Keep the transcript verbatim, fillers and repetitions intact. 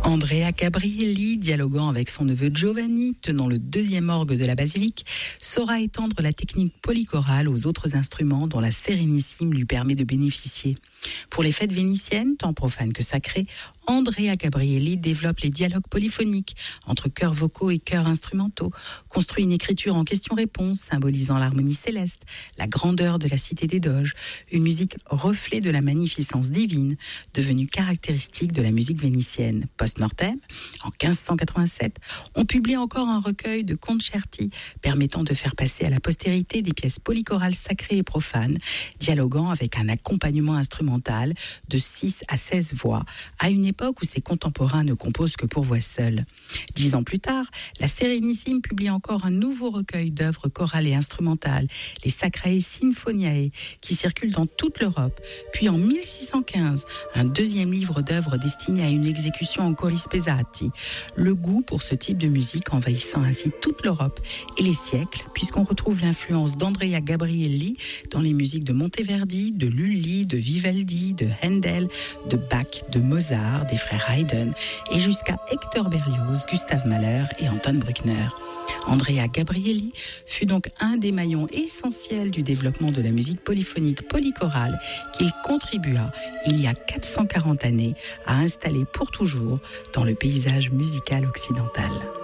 Andrea Gabrielli, dialoguant avec son neveu Giovanni, tenant le deuxième orgue de la basilique, saura étendre la technique polychorale aux autres instruments dont la Sérénissime lui permet de bénéficier. Pour les fêtes vénitiennes, tant profanes que sacrées, Andrea Gabrielli développe les dialogues polyphoniques entre chœurs vocaux et chœurs instrumentaux, construit une écriture en question-réponse symbolisant l'harmonie céleste, la grandeur de la cité des doges, une musique reflet de la magnificence divine, devenue caractéristique de la musique vénitienne. Post-mortem, en quinze cent quatre-vingt-sept, on publie encore un recueil de concerti permettant de faire passer à la postérité des pièces polychorales sacrées et profanes, dialoguant avec un accompagnement instrumental de six à seize voix, à une époque où ses contemporains ne composent que pour voix seule. Dix ans plus tard, la Sérénissime publie encore un nouveau recueil d'œuvres chorales et instrumentales, les Sacrae Sinfoniae, qui circulent dans toute l'Europe. Puis en mille six cent quinze, un deuxième livre d'œuvres destiné à une exécution en choris pesati. Le goût pour ce type de musique envahissant ainsi toute l'Europe et les siècles, puisqu'on retrouve l'influence d'Andrea Gabrielli dans les musiques de Monteverdi, de Lully, de Vivaldi, de Handel, de Bach, de Mozart, des frères Haydn, et jusqu'à Hector Berlioz, Gustav Mahler et Anton Bruckner. Andrea Gabrielli fut donc un des maillons essentiels du développement de la musique polyphonique polychorale qu'il contribua, il y a quatre cent quarante années, à installer pour toujours dans le paysage musical occidental.